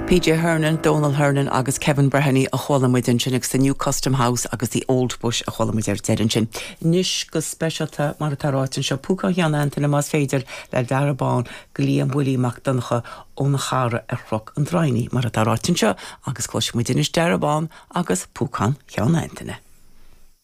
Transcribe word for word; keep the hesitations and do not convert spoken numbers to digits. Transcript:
P J Hernan, Donald Hernan agus Kevin Breheny a cholamidin sin agus the New Custom House agus the Old Bush a cholamid derin sin. Nis go specialta mar tarátin seo púca heanna antina mas féidir le darabán glíam bhuilí macdancha ón chara ar rock an draini mar tarátin seo agus cloisimuidin is darabán agus púcan heanna antina.